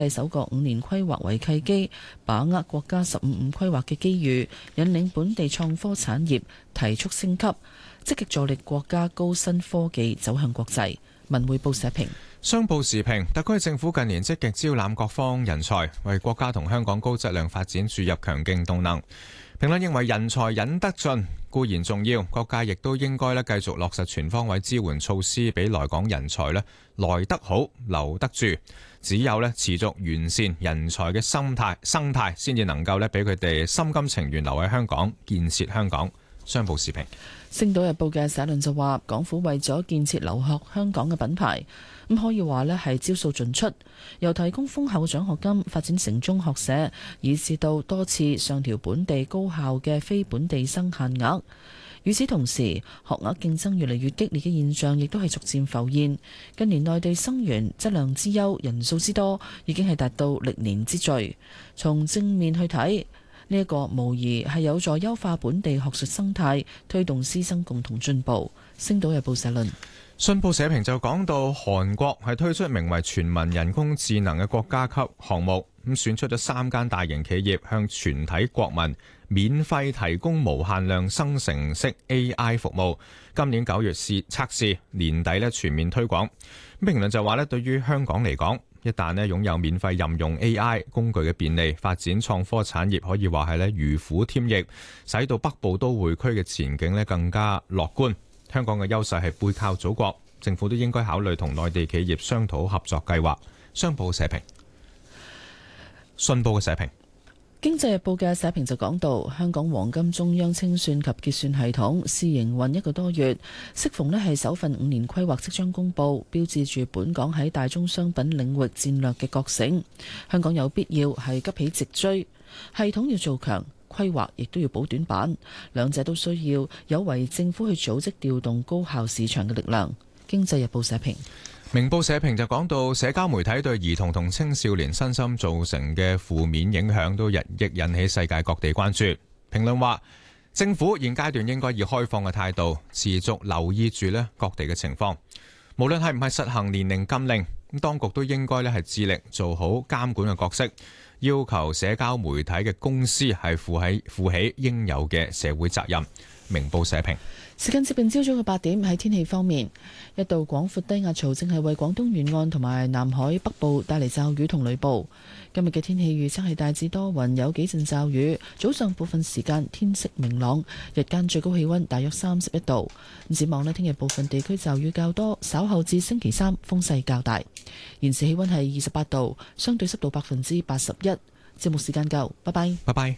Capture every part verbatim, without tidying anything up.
係首個五年規劃為契機，把握國家十五五規劃嘅機遇，引領本地創科產業提速升級，積極助力國家高新科技走向國際。文匯報社評。 商報時評，特區政府近年積極招攬各方人才，為國家同香港高質量發展注入強勁動能。評論認為人才引得進固然重要，各界亦都應該咧繼續落實全方位支援措施，俾來港人才咧來得好留得住。只有咧持續完善人才嘅生態生態，先至能夠咧俾佢哋心甘情願留喺香港建設香港。商報時評。 星島日報嘅社論就話，港府為咗建設留學香港嘅品牌，咁可以話咧係招數盡出，由提供豐厚獎學金、發展城中學社，以至到多次上調本地高校嘅非本地生限額。與此同時，學額競爭越嚟越激烈嘅現象亦都係逐漸浮現。近年內地生源質量之優、人數之多，已經係達到歷年之最。從正面去睇，呢一個無疑係有助優化本地學術生態，推動師生共同進步。星島日報社論。 信報社評就講到，韓國係推出名為全民人工智能嘅國家級項目，咁選出咗三間大型企業向全體國民免費提供無限量生成式 A I 服務。今年九月試測試，年底咧全面推廣。評論就話咧，對於香港嚟講，一旦咧擁有免費任用 A I 工具嘅便利，發展創科產業可以話係咧如虎添翼，使到北部都會區嘅前景咧更加樂觀。香港嘅優勢係背靠祖國，政府都應該考慮同內地企業商討合作計劃。商報社評。信報嘅社評。 經濟日報嘅社評就講到，香港黃金中央清算及結算系統試營運一個多月，適逢咧係首份五年規劃即將公佈，標誌住本港喺大宗商品領域戰略嘅覺醒。香港有必要係急起直追，系統要做強，規劃亦都要補短板，兩者都需要有為政府去組織調動高效市場嘅力量。經濟日報社評。 明報社評就講到，社交媒體對兒童同青少年身心造成嘅負面影響都日益引起世界各地關注。評論話，政府現階段應該以開放嘅態度，持續留意住咧各地嘅情況。無論係唔係實行年齡禁令，咁當局都應該咧係致力做好監管嘅角色，要求社交媒體嘅公司係負起負起應有嘅社會責任。明報社評。 時間接近朝早嘅八點，喺天氣方面，一道廣闊低壓槽正係為廣東沿岸同埋南海北部帶嚟驟雨同雷暴。今日嘅天氣預測係大致多雲，有幾陣驟雨，早上部分時間天色明朗，日間最高氣溫大約三十一度。展望呢，聽日部分地區驟雨較多，稍後至星期三風勢較大。現時氣溫係二十八度，相對濕度百分之八十一。節目時間夠，拜拜。 拜拜。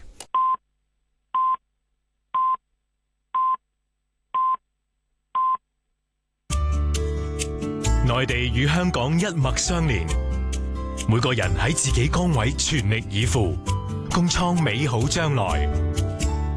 內地與香港一脈相連，每個人喺自己崗位全力以赴，共創美好將來。